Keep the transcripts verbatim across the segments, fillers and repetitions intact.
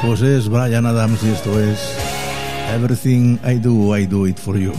Pues es Bryan Adams y esto es Everything I Do, I Do It For You.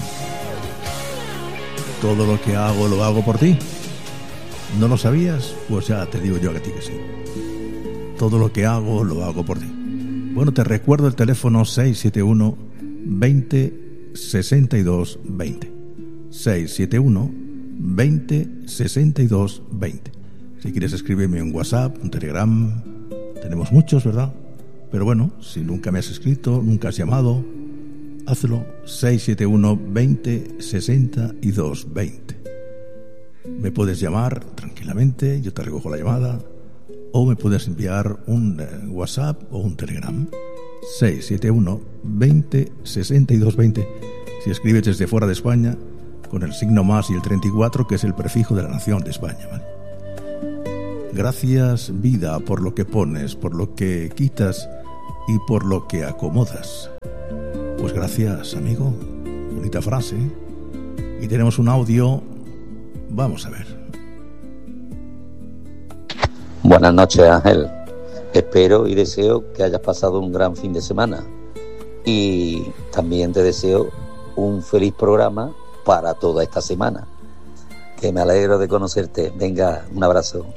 Todo lo que hago, lo hago por ti. ¿No lo sabías? Pues ya te digo yo a ti que sí. Todo lo que hago, lo hago por ti. Bueno, te recuerdo el teléfono seis siete uno, veinte, sesenta y dos, veinte. seis siete uno, veinte, sesenta y dos, veinte. Si quieres escribirme un WhatsApp, un Telegram, tenemos muchos, ¿verdad? Pero bueno, si nunca me has escrito, nunca has llamado, hazlo. seis siete uno, veinte, sesenta y dos, veinte. Me puedes llamar tranquilamente, yo te recojo la llamada, o me puedes enviar un eh, WhatsApp o un Telegram. seis siete uno, veinte, sesenta y dos, veinte. Si escribes desde fuera de España, con el signo más y el treinta y cuatro, que es el prefijo de la nación de España, ¿vale? Gracias, vida, por lo que pones, por lo que quitas y por lo que acomodas. Pues gracias, amigo. Bonita frase. Y tenemos un audio. Vamos a ver. Buenas noches, Ángel. Espero y deseo que hayas pasado un gran fin de semana. Y también te deseo un feliz programa para toda esta semana. Que me alegro de conocerte. Venga, un abrazo.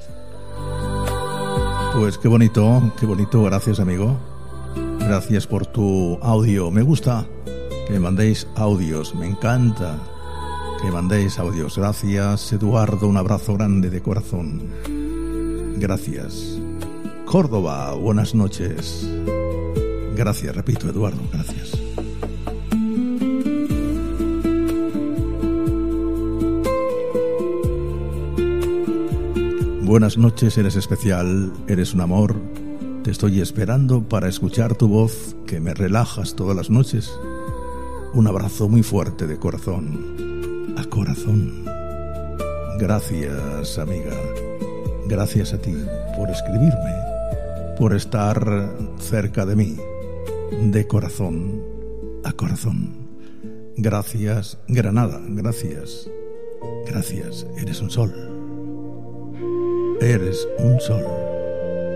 Pues qué bonito, qué bonito. Gracias, amigo. Gracias por tu audio. Me gusta que me mandéis audios. Me encanta que me mandéis audios. Gracias, Eduardo. Un abrazo grande de corazón. Gracias. Córdoba, buenas noches. Gracias, repito, Eduardo. Gracias. Buenas noches, eres especial, eres un amor. Te estoy esperando para escuchar tu voz, que me relajas todas las noches. Un abrazo muy fuerte de corazón a corazón. Gracias, amiga. Gracias a ti por escribirme, por estar cerca de mí, de corazón a corazón. Gracias, Granada, gracias. Gracias, eres un sol. Eres un sol.